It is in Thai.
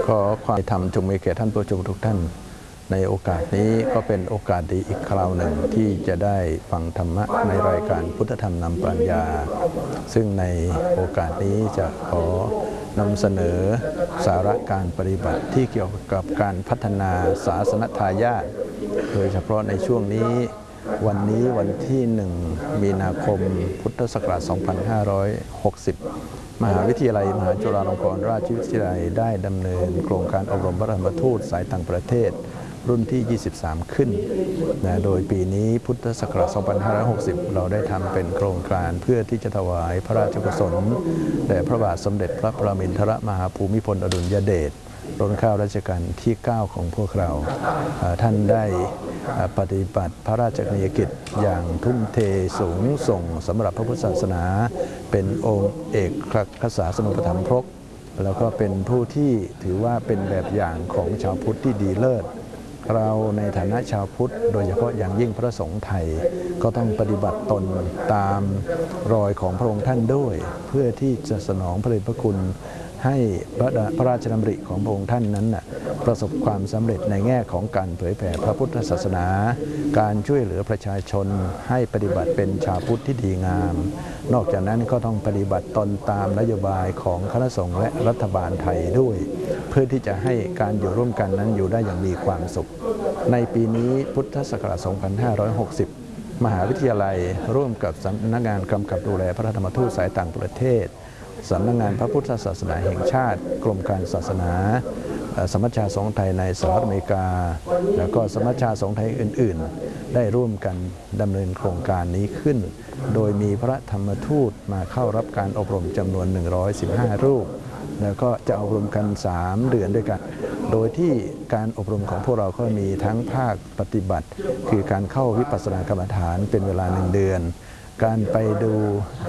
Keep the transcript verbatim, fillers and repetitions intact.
ขอความธรรมจงมีแก่ท่านผู้ชมทุกท่านในโอกาสนี้ก็เป็นโอกาสดีอีกคราวหนึ่งที่จะได้ฟังธรรมะในรายการพุทธธรรมนำปัญญาซึ่งในโอกาสนี้จะขอนำเสนอสาระการปฏิบัติที่เกี่ยวกับการพัฒนาศาสนทายาทโดยเฉพาะในช่วงนี้วันนี้วันที่หนึ่งมีนาคมพุทธศักราชสองพันห้าร้อยหกสิบมหาวิทยาลัยมหาจุฬาลงกรณราชวิทยาลัยได้ดำเนินโครงการอบรมพระธรรมทูตสายต่างประเทศรุ่นที่ยี่สิบสามขึ้นนะโดยปีนี้พุทธศักราชสองพันห้าร้อยหกสิบเราได้ทำเป็นโครงการเพื่อที่จะถวายพระราชกุศลแด่พระบาทสมเด็จพระปรมินทรมหาภูมิพลอดุลยเดชรัชกาลรัชกาลที่เก้าของพวกเราท่านได้ปฏิบัติพระราชกรณียกิจอย่างทุ่มเทสูงส่งสำหรับพระพุทธศาสนาเป็นองค์เอกอัครศาสนูปถัมภกแล้วก็เป็นผู้ที่ถือว่าเป็นแบบอย่างของชาวพุทธที่ดีเลิศเราในฐานะชาวพุทธโดยเฉพาะอย่างยิ่งพระสงฆ์ไทยก็ต้องปฏิบัติตนตามรอยของพระองค์ท่านด้วยเพื่อที่จะสนองพระเดชพระคุณให้พระราชดำริของพระองค์ท่านนั้นน่ะประสบความสำเร็จในแง่ของการเผยแผ่พระพุทธศาสนาการช่วยเหลือประชาชนให้ปฏิบัติเป็นชาวพุทธที่ดีงามนอกจากนั้นก็ต้องปฏิบัติตนตามนโยบายของคณะสงฆ์และรัฐบาลไทยด้วยเพื่อที่จะให้การอยู่ร่วมกันนั้นอยู่ได้อย่างมีความสุขในปีนี้พุทธศักราชสองพันห้าร้อยหกสิบมหาวิทยาลัยร่วมกับสำนักงานกำกับดูแลพระธรรมทูตสายต่างประเทศสำนักงานพระพุทธศาสนาแห่งชาติกรมการศาสนาสมัชชาสงฆ์ไทยในสหรัฐอเมริกาแล้วก็สมัชชาสงฆ์ไทยอื่นๆได้ร่วมกันดำเนินโครงการนี้ขึ้นโดยมีพระธรรมทูตมาเข้ารับการอบรมจำนวนหนึ่งร้อยสิบห้ารูปแล้วก็จะอบรมกันสามเดือนด้วยกันโดยที่การอบรมของพวกเราก็มีทั้งภาคปฏิบัติคือการเข้าวิปัสสนากรรมฐานเป็นเวลาหนึ่งเดือนการไปดู